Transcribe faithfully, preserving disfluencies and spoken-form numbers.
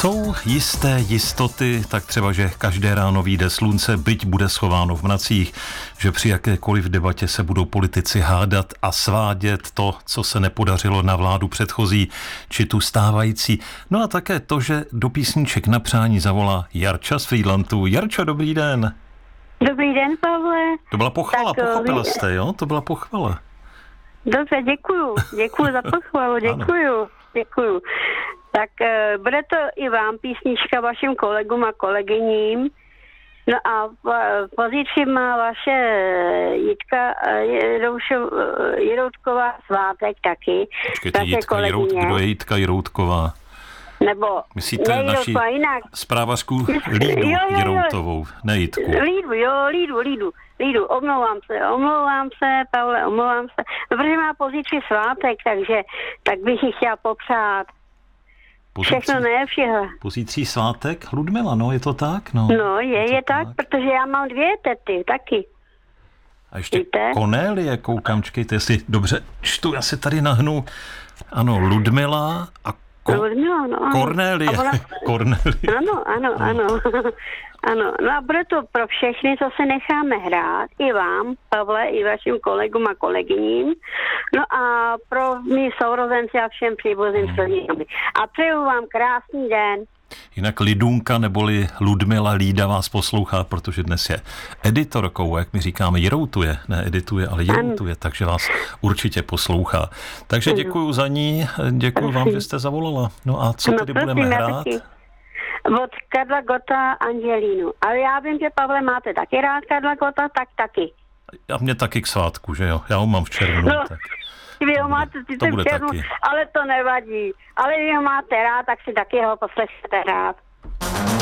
Jsou jisté jistoty, tak třeba, že každé ráno vyjde slunce, byť bude schováno v mracích, že při jakékoliv debatě se budou politici hádat a svádět to, co se nepodařilo na vládu předchozí, či tu stávající. No a také to, že do písniček na přání zavolá Jarča z Frýdlantu. Jarčo, dobrý den. Dobrý den, Pavle. To byla pochvala, tak, pochopila jste, jo? To byla pochvala. Dobře, děkuju. Děkuju za pochvalu, děkuju. Děkuju. Tak bude to i vám písnička, vašim kolegům a kolegyním. No a v pozici má vaše Jitka Jiroutková svátek taky. Počkejte, Jitka Jirout, kdo je Jitka Jiroutková? Nebo myslíte naši zprávařku Lídu Jiroutovou, ne Jitku? Lídu, jo, Lídu, Lídu, Lídu, omlouvám se, omlouvám se, Pavle, omlouvám se. No, protože má pozici svátek, takže tak bych ji chtěla popřát. Pozítří, všechno nejlepšího. Pozítří svátek? Ludmila, no, je to tak? No, no je, je, je tak, tak, protože já mám dvě tety, taky. A ještě Víte? Konélie, koukám, čekejte, jestli dobře čtu, já si tady nahnu. Ano, Ludmila a Ko- Ludmila, no. Kornélie. Ona... Kornélie. Ano, ano, ano. Ano, no a bude to pro všechny, co se necháme hrát, i vám, Pavle, i vašim kolegům a kolegyním, no a pro mý sourozenci a všem příbuzným s rodinami. A přeju vám krásný den. Jinak Lidunka neboli Ludmila Lída vás poslouchá, protože dnes je editorkou, jak my říkáme, jiroutuje, ne edituje, ale jiroutuje, takže vás určitě poslouchá. Takže děkuju za ní, děkuju vám, že jste zavolala. No a co tedy no, budeme hrát? Od Karla Gotta Angelínu. Ale já vím, že Pavle máte taky rád Karla Gotta, tak taky. A mě taky k svátku, že jo? Já ho mám v červnu. No. Tak. Vy ho máte sice v červnu, ale to nevadí. Ale vy ho máte rád, tak si taky ho poslechněte rád.